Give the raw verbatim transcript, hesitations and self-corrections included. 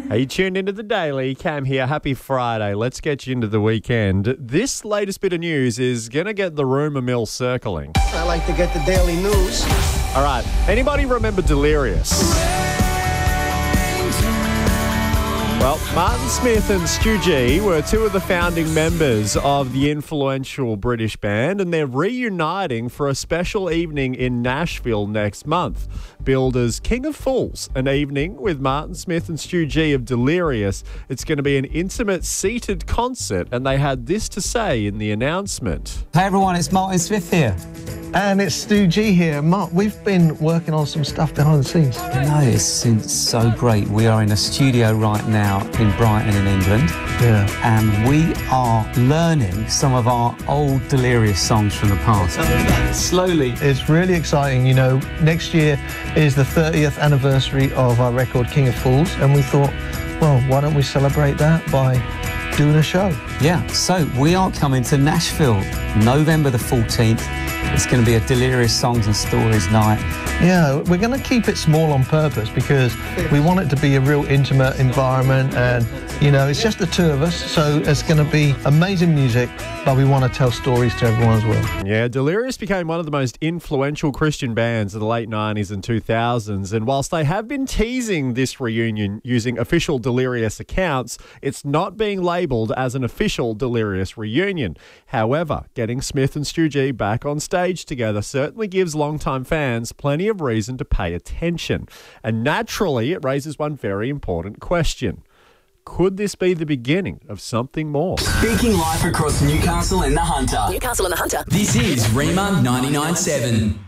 Are you tuned into the Daily? Cam here. Happy Friday. Let's get you into the weekend. This latest bit of news is going to get the rumour mill circling. I like to get the daily news. All right. Anybody remember Delirious? Well, Martin Smith and Stu G were two of the founding members of the influential British band, and they're reuniting for a special evening in Nashville next month. Billed as King of Fools, an evening with Martin Smith and Stu G of Delirious. It's going to be an intimate seated concert, and they had this to say in the announcement. Hey everyone, it's Martin Smith here. And it's Stu G here. Mark, we've been working on some stuff behind the scenes. You know, it's, it's so great. We are in a studio right now in Brighton in England. Yeah. And we are learning some of our old Delirious songs from the past. Slowly. It's really exciting. You know, next year is the thirtieth anniversary of our record King of Fools, and we thought, well, why don't we celebrate that by doing a show? Yeah, so we are coming to Nashville November the fourteenth. It's going to be a Delirious Songs and Stories night. Yeah, we're going to keep it small on purpose because we want it to be a real intimate environment, and, you know, it's just the two of us, so it's going to be amazing music, but we want to tell stories to everyone as well. Yeah, Delirious became one of the most influential Christian bands of the late nineties and two thousands, and whilst they have been teasing this reunion using official Delirious accounts, it's not being labelled as an official Delirious reunion. However, getting Smith and Stu G back on stage together certainly gives longtime fans plenty of reason to pay attention. And naturally, it raises one very important question. Could this be the beginning of something more? Speaking live across Newcastle and the Hunter. Newcastle and the Hunter. This is Rema ninety-nine point seven.